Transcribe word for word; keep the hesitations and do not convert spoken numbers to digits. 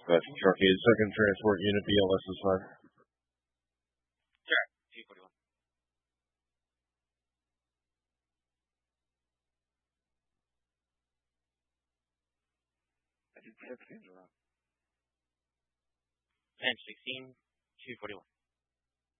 That's Truckee. Second Transport Unit, B L S is fine. Sure. two forty-one. I did sixteen wrong. And sixteen, two forty-one.